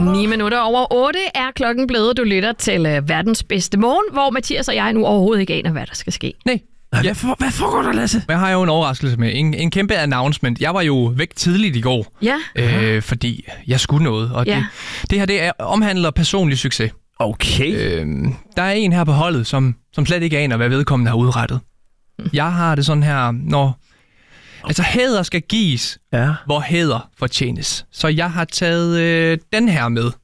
9 minutter over 8 er klokken blevet. Du lytter til verdens bedste morgen, hvor Mathias og jeg nu overhovedet ikke aner, hvad der skal ske. Nej. Ja. Hvad foregår der, Lasse? Jeg har jo en overraskelse med. En kæmpe announcement. Jeg var jo væk tidligt i går, fordi jeg skulle noget. Og det her omhandler personlig succes. Okay. Der er en her på holdet, som slet ikke aner, hvad vedkommende har udrettet. Jeg har det sådan her, når... Altså, hæder skal gives, hvor hæder fortjenes. Så jeg har taget den her med.